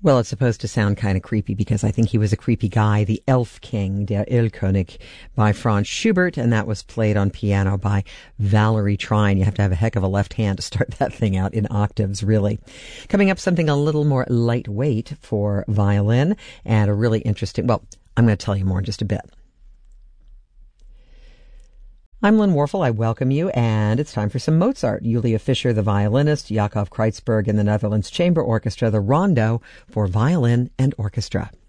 Well, it's supposed to sound kind of creepy because I think he was a creepy guy. The Elf King, Der Erlkönig, by Franz Schubert, and that was played on piano by Valerie Trine. You have to have a heck of a left hand to start that thing out in octaves, really. Coming up, something a little more lightweight for violin, and a really interesting, well, I'm going to tell you more in just a bit. I'm Lynn Warfel. I welcome you, and it's time for some Mozart. Julia Fischer, the violinist, Jakob Kreutzberg and the Netherlands Chamber Orchestra, the Rondo for violin and orchestra.